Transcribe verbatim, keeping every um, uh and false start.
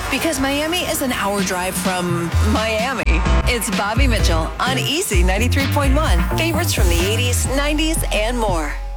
Because Miami is an hour drive from Miami. It's Bobby Mitchell on Easy ninety-three point one. Favorites from the eighties, nineties, and more.